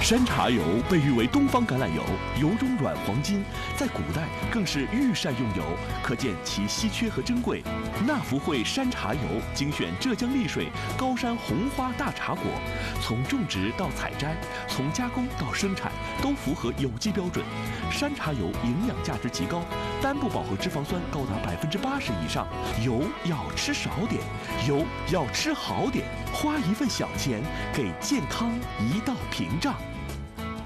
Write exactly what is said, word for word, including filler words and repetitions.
山茶油被誉为东方橄榄油，油中软黄金，在古代更是御膳用油，可见其稀缺和珍贵。纳福汇山茶油精选浙江丽水高山红花大茶果，从种植到采摘，从加工到生产，都符合有机标准。山茶油营养价值极高，单不饱和脂肪酸高达百分之八十以上。油要吃少点，油要吃好点，花一份小钱给健康一道屏障。